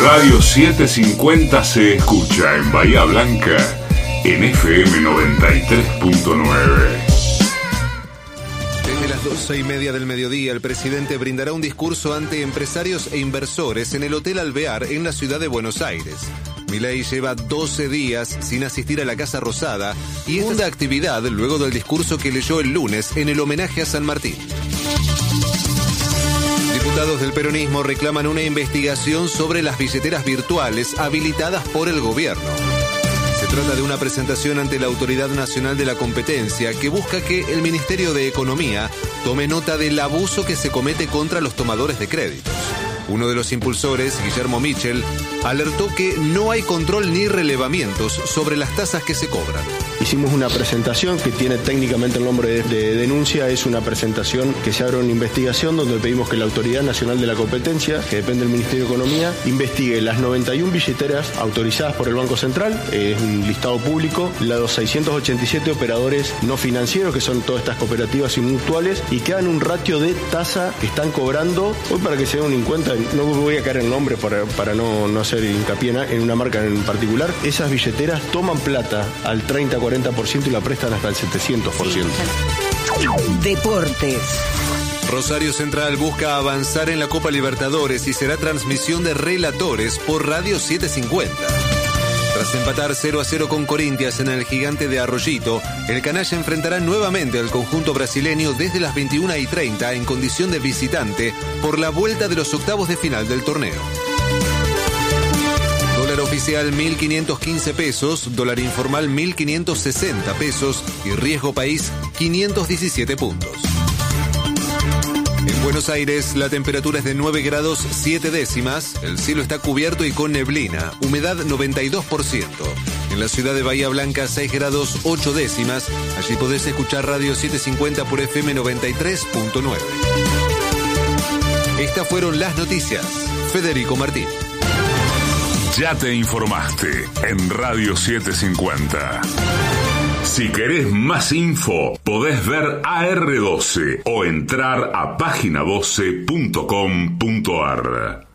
Radio 750 se escucha en Bahía Blanca en FM 93.9. Desde las 12:30 del mediodía, el presidente brindará un discurso ante empresarios e inversores en el Hotel Alvear en la ciudad de Buenos Aires. Milei lleva 12 días sin asistir a la Casa Rosada y esta actividad luego del discurso que leyó el lunes en el homenaje a San Martín. Diputados del peronismo reclaman una investigación sobre las billeteras virtuales habilitadas por el gobierno. Se trata de una presentación ante la Autoridad Nacional de la Competencia que busca que el Ministerio de Economía tome nota del abuso que se comete contra los tomadores de créditos. Uno de los impulsores, Guillermo Michel, alertó que no hay control ni relevamientos sobre las tasas que se cobran. Hicimos una presentación que tiene técnicamente el nombre de denuncia, es una presentación que se abre una investigación donde pedimos que la Autoridad Nacional de la Competencia, que depende del Ministerio de Economía, investigue las 91 billeteras autorizadas por el Banco Central, es un listado público, los 687 operadores no financieros, que son todas estas cooperativas y mutuales, y que hagan un ratio de tasa que están cobrando, hoy para que se den en cuenta, no voy a caer en el nombre para no hacer hincapié en una marca en particular, esas billeteras toman plata al 30-40% y la prestan hasta el 700%. Deportes. Rosario Central busca avanzar en la Copa Libertadores y será transmisión de relatores por Radio 750. Tras empatar 0-0 con Corinthians en el Gigante de Arroyito, el canalla enfrentará nuevamente al conjunto brasileño desde las 21:30 en condición de visitante por la vuelta de los octavos de final del torneo. Dólar oficial 1.515 pesos, dólar informal 1.560 pesos y riesgo país 517 puntos. En Buenos Aires, la temperatura es de 9 grados 7 décimas, el cielo está cubierto y con neblina, humedad 92%. En la ciudad de Bahía Blanca, 6 grados 8 décimas, allí podés escuchar Radio 750 por FM 93.9. Estas fueron las noticias. Federico Martín. Ya te informaste en Radio 750. Si querés más info, podés ver AR12 o entrar a página12.com.ar.